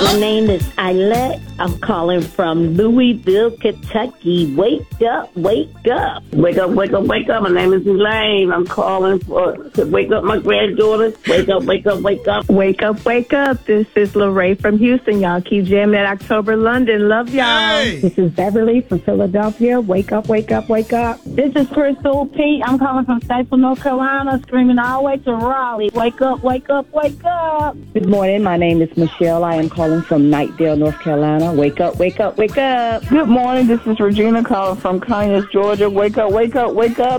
My name is Eilette. I'm calling from Louisville, Kentucky. Wake up, wake up. Wake up, wake up, wake up. My name is Elaine. I'm calling to wake up my granddaughters. Wake up, wake up, wake up. Wake up, wake up. This is Lorraine from Houston. Y'all keep jamming at October London. Love y'all. Hey. This is Beverly from Philadelphia. Wake up, wake up, wake up. This is Crystal Pete. I'm calling from Statesville, North Carolina, screaming all the way to Raleigh. Wake up, wake up, wake up. Good morning. My name is Michelle. I am calling from Knightdale, North Carolina. Wake up, wake up, wake up. Good morning. This is Regina calling from Conyers, Georgia. Wake up, wake up, wake up.